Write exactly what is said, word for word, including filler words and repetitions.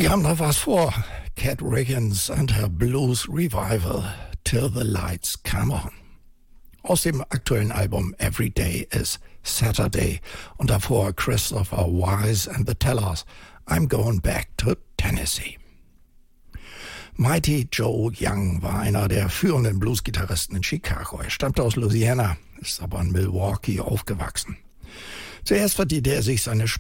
Die haben noch was vor. Cat Riggins and her Blues Revival, Till the Lights Come On. Aus dem aktuellen Album Every Day is Saturday und davor Christopher Wise and the Tellers, I'm Going Back to Tennessee. Mighty Joe Young war einer der führenden Bluesgitarristen in Chicago. Er stammte aus Louisiana, ist aber in Milwaukee aufgewachsen. Zuerst verdiente er sich seine